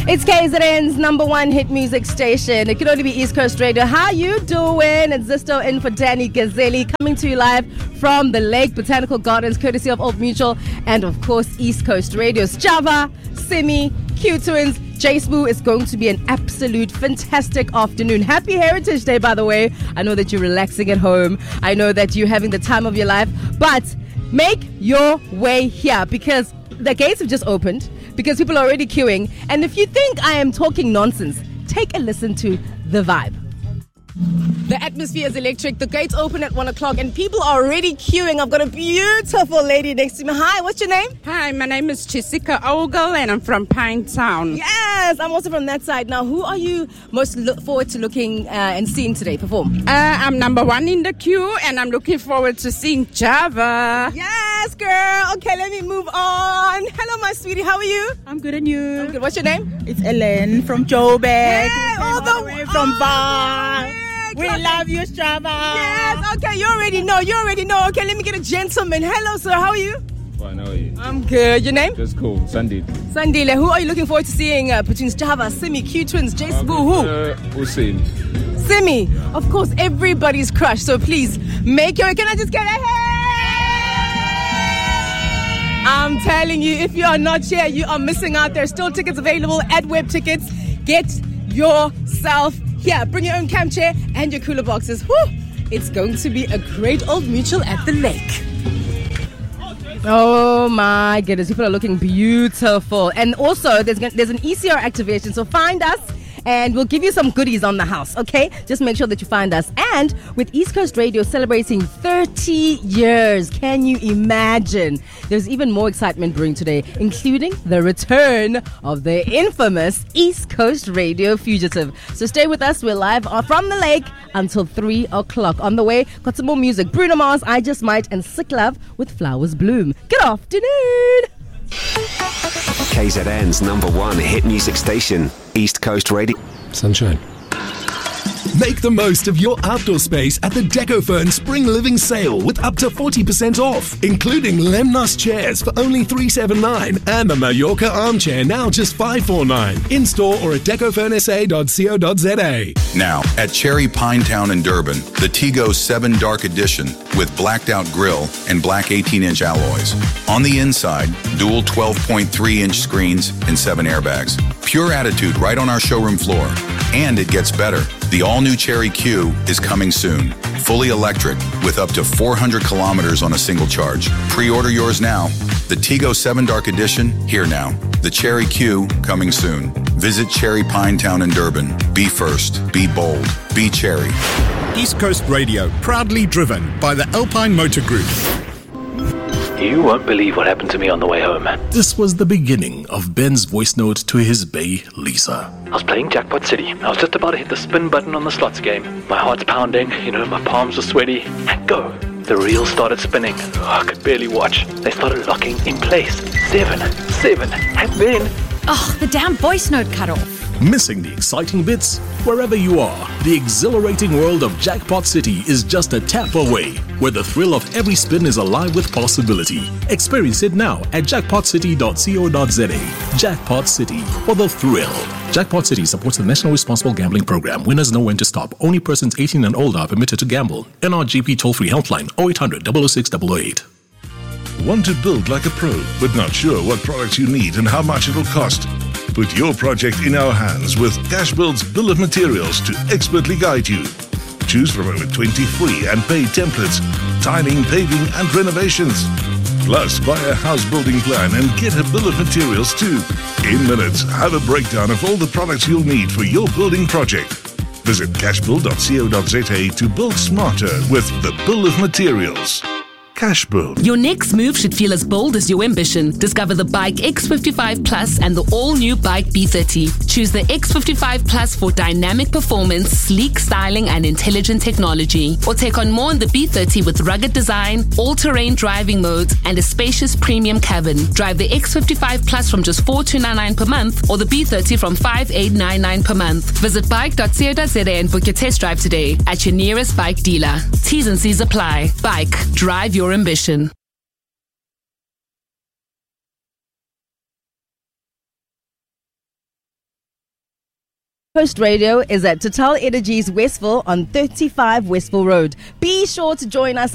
It's KZN's number one hit music station. It could only be East Coast Radio. How you doing? It's Zisto in for Danny Gazzelli, coming to you live from the Lake Botanical Gardens, courtesy of Old Mutual and, of course, East Coast Radio's Java, Simi, Q Twins, J-Spoo. It's going to be an absolute fantastic afternoon. Happy Heritage Day, by the way. I know that you're relaxing at home. I know that you're having the time of your life. But make your way here because the gates have just opened, because people are already queuing. And if you think I am talking nonsense, take a listen to the vibe. The atmosphere is electric. The gates open at 1 o'clock and people are already queuing. I've got a beautiful lady next to me. Hi, what's your name? Hi, my name is Jessica Ogle and I'm from Pinetown. Yes, I'm also from that side. Now, who are you most look forward to looking and seeing today perform? I'm number one in the queue and I'm looking forward to seeing Java. Yes, girl. Okay, let me move on. Hello, my sweetie. How are you? I'm good, and you? I'm good. What's your name? It's Ellen from Joburg. Hey, all the way from Bar. We love you, Strava. Yes, okay, you already know. Okay, let me get a gentleman. Hello, sir, how are you? Fine, how are you? I'm good. Your name? Just cool, Sandile. Sandile, who are you looking forward to seeing between Java, Simi, Q Twins, J-Spoo, who? Hussein. Simi, of course, everybody's crush, so please, make your... Can I just get a hey? I'm telling you, if you are not here, you are missing out. There's still tickets available at Web Tickets. Get yourself here. Bring your own camp chair and your cooler boxes. Whew. It's going to be a great Old Mutual at the lake. Oh my goodness, people are looking beautiful. And also, there's an ECR activation, so find us and we'll give you some goodies on the house, okay? Just make sure that you find us. And with East Coast Radio celebrating 30 years, can you imagine? There's even more excitement brewing today, including the return of the infamous East Coast Radio Fugitive. So stay with us. We're live from the lake until 3 o'clock. On the way, got some more music. Bruno Mars, I Just Might, and Sick Love with Flowers Bloom. Good afternoon. KZN's number one hit music station, East Coast Radio. Sunshine. Make the most of your outdoor space at the Decofern Spring Living Sale with up to 40% off, including Lemnos chairs for only $379 and the Mallorca armchair now just $549. In-store or at decofernsa.co.za. Now, at Cherry Pinetown in Durban, the Tigo 7 Dark Edition with blacked out grille and black 18-inch alloys. On the inside, dual 12.3-inch screens and 7 airbags. Pure attitude right on our showroom floor. And it gets better. The all-new Cherry Q is coming soon. Fully electric with up to 400 kilometers on a single charge. Pre-order yours now. The Tigo 7 Dark Edition, here now. The Cherry Q, coming soon. Visit Cherry Pinetown in Durban. Be first. Be bold. Be Cherry. East Coast Radio, proudly driven by the Alpine Motor Group. You won't believe what happened to me on the way home. This was the beginning of Ben's voice note to his bae, Lisa. I was playing Jackpot City. I was just about to hit the spin button on the slots game. My heart's pounding, my palms were sweaty. And go! The reel started spinning. I could barely watch. They started locking in place. 7, and then... Oh, the damn voice note cut off. Missing the exciting bits? Wherever you are, the exhilarating world of Jackpot City is just a tap away, where the thrill of every spin is alive with possibility. Experience it now at jackpotcity.co.za. Jackpot City, for the thrill. Jackpot City supports the National Responsible Gambling Program. Winners know when to stop. Only persons 18 and older are permitted to gamble. NRGP toll-free helpline 0800 006 008. Want to build like a pro, but not sure what products you need and how much it'll cost? Put your project in our hands with Cashbuild's bill of materials to expertly guide you. Choose from over 20 free and paid templates, tiling, paving and renovations. Plus, buy a house building plan and get a bill of materials too. In minutes, have a breakdown of all the products you'll need for your building project. Visit cashbuild.co.za to build smarter with the bill of materials. Cashbuild. Your next move should feel as bold as your ambition. Discover the Bike X55 Plus and the all-new Bike B30. Choose the X55 Plus for dynamic performance, sleek styling, and intelligent technology. Or take on more in the B30 with rugged design, all-terrain driving modes, and a spacious premium cabin. Drive the X55 Plus from just $4,299 per month, or the B30 from $5,899 per month. Visit bike.co.za and book your test drive today at your nearest bike dealer. T's and C's apply. Bike. Drive your ambition. Coast Radio is at Total Energies Westville on 35 Westville Road. Be sure to join us